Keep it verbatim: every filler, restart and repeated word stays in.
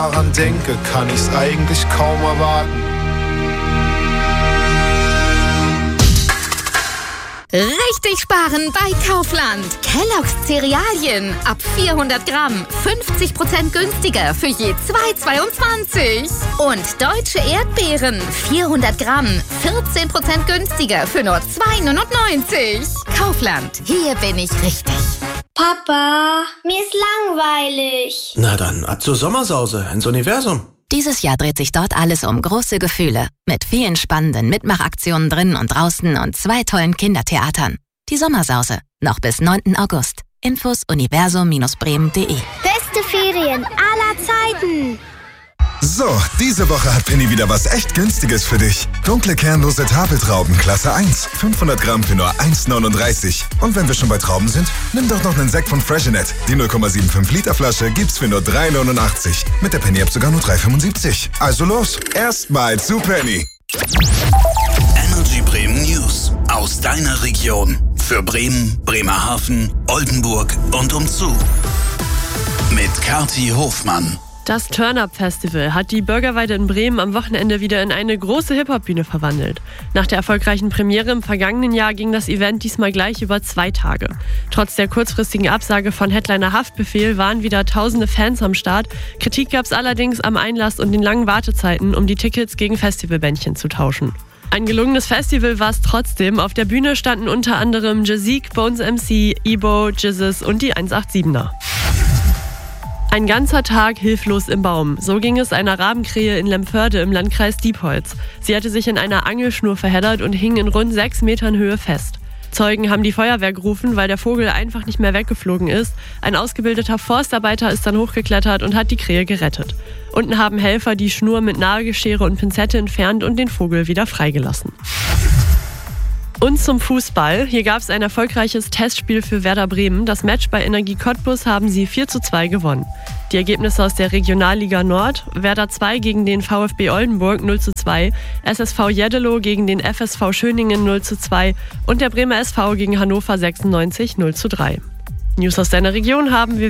daran denke, kann ich's eigentlich kaum erwarten. Richtig sparen bei Kaufland. Kellogg's Cerealien ab vierhundert Gramm, fünfzig Prozent günstiger für je zwei zweiundzwanzig. Und deutsche Erdbeeren, vierhundert Gramm, vierzehn Prozent günstiger für nur zwei neunundneunzig. Kaufland, hier bin ich richtig. Papa, mir ist langweilig. Na dann, ab zur Sommersause ins Universum. Dieses Jahr dreht sich dort alles um große Gefühle. Mit vielen spannenden Mitmachaktionen drinnen und draußen und zwei tollen Kindertheatern. Die Sommersause. Noch bis neunten August. Infos universum Bindestrich bremen punkt de. Beste Ferien aller Zeiten. So, diese Woche hat Penny wieder was echt Günstiges für dich. Dunkle kernlose Tafeltrauben Klasse eins. fünfhundert Gramm für nur eins neununddreißig. Und wenn wir schon bei Trauben sind, nimm doch noch einen Sekt von Freshenet. Die null Komma fünfundsiebzig Liter Flasche gibt's für nur drei neunundachtzig. Mit der Penny-App sogar nur drei fünfundsiebzig. Also los, erstmal zu Penny. Energy Bremen News. Aus deiner Region. Für Bremen, Bremerhaven, Oldenburg und umzu. Mit Kati Hofmann. Das Turn-Up-Festival hat die Bürgerweide in Bremen am Wochenende wieder in eine große Hip-Hop-Bühne verwandelt. Nach der erfolgreichen Premiere im vergangenen Jahr ging das Event diesmal gleich über zwei Tage. Trotz der kurzfristigen Absage von Headliner Haftbefehl waren wieder tausende Fans am Start. Kritik gab es allerdings am Einlass und den langen Wartezeiten, um die Tickets gegen Festivalbändchen zu tauschen. Ein gelungenes Festival war es trotzdem. Auf der Bühne standen unter anderem Jazik, Bones M C, Ebo, Jizzes und die hundertsiebener. Ein ganzer Tag hilflos im Baum. So ging es einer Rabenkrähe in Lemförde im Landkreis Diepholz. Sie hatte sich in einer Angelschnur verheddert und hing in rund sechs Metern Höhe fest. Zeugen haben die Feuerwehr gerufen, weil der Vogel einfach nicht mehr weggeflogen ist. Ein ausgebildeter Forstarbeiter ist dann hochgeklettert und hat die Krähe gerettet. Unten haben Helfer die Schnur mit Nagelschere und Pinzette entfernt und den Vogel wieder freigelassen. Und zum Fußball. Hier gab es ein erfolgreiches Testspiel für Werder Bremen. Das Match bei Energie Cottbus haben sie vier zu zwei gewonnen. Die Ergebnisse aus der Regionalliga Nord: Werder zwei gegen den VfB Oldenburg null zu zwei, S S V Jeddelo gegen den F S V Schöningen null zu zwei und der Bremer S V gegen Hannover sechsundneunzig null zu drei. News aus deiner Region haben wir